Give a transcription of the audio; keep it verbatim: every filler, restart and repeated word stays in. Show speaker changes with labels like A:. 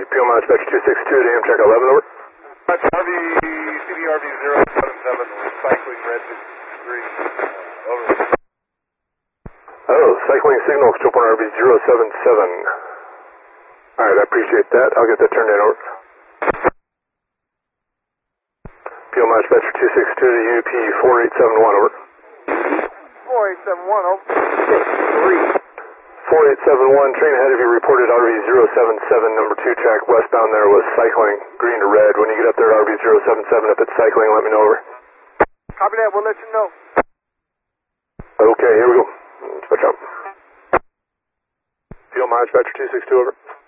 A: P O Dispatcher two six two to Amtrak eleven, over.
B: R V, C D R V zero seven seven, cycling red to green, uh, over.
A: Oh, cycling signal, still point R V zero seven seven. Alright, I appreciate that. I'll get that turned in, over. P O Dispatcher two six two to U P four eight seven one, over.
B: four eight seven one, over. six three.
A: four eight seven one, train ahead of you reported R V zero seven seven, number two track westbound there was cycling green to red. When you get up there, R V zero seven seven, if it's cycling, let me know, over.
B: Copy that, we'll let you know.
A: Okay, here we go. Switch up. P O Dispatcher two six two, over.